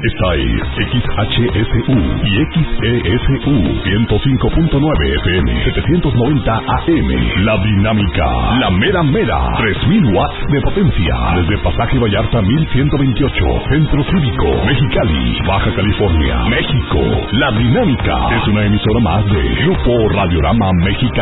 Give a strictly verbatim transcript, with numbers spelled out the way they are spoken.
Esta es X H S U y X E S U ciento cinco punto nueve F M, setecientos noventa A M. La Dinámica, la mera mera, tres mil watts de potencia. Desde Pasaje Vallarta mil ciento veintiocho, Centro Cívico, Mexicali, Baja California, México. La Dinámica es una emisora más de Grupo Radiorama Mexicano.